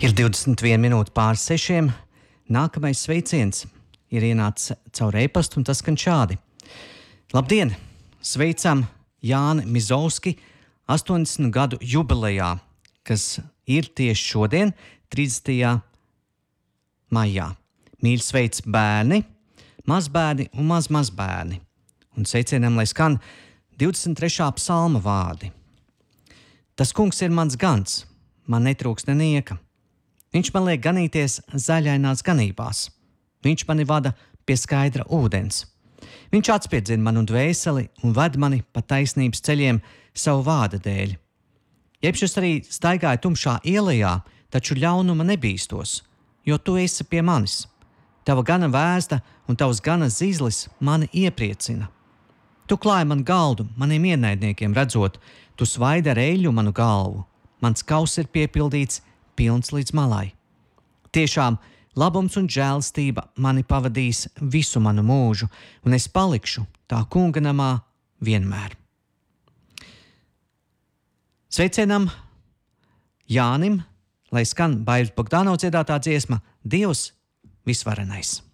Ir 21 minūte pār 6. Nākamais sveiciens ir ienācis caur e-pastu, un tas skan šādi. Labdien! Sveicam Jāni Mizovski 80 gadu jubilejā, kas ir tieši šodien, 30. maijā. Mīļi sveic bērni, mazbērni un mazmazbērni. Un sveicienam, lai skan 23. psalma vārdi. Tas kungs ir mans gans, man netrūks nenieka. Viņš man liek ganīties zaļainās ganībās. Viņš mani vada pie skaidra ūdens. Viņš atspiedzina manu dvēseli un ved mani pa taisnības ceļiem savu vārda dēļ. Jebš es arī staigāju tumšā ielajā, taču ļaunuma nebīstos, jo tu esi pie manis. Tava gana vēsta un tavs gana zīzlis mani iepriecina. Tu klāji man galdu maniem ienaidniekiem redzot, tu svaidi ar eļļu manu galvu. Mans kauss ir piepildīts, pilns līdz malai. Tiešām labums un žēlastība mani pavadīs visu manu mūžu, un es palikšu tā kunga namā vienmēr. Sveicienam Jānim, lai skan Bairis Bogdanovs dziedātā dziesma Dievs visvarenais.